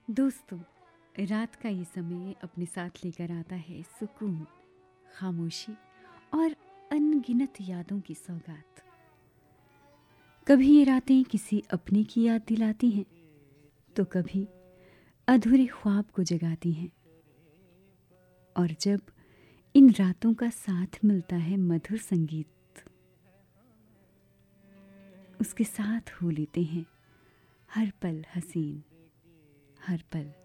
दोस्तों, रात का ये समय अपने साथ लेकर आता है सुकून, खामोशी और अनगिनत यादों की सौगात। कभी ये रातें किसी अपने की याद दिलाती हैं, तो कभी अधूरे ख्वाब को जगाती हैं। और जब इन रातों का साथ मिलता है मधुर संगीत, उसके साथ हो लेते हैं हर पल हसीन, हर पल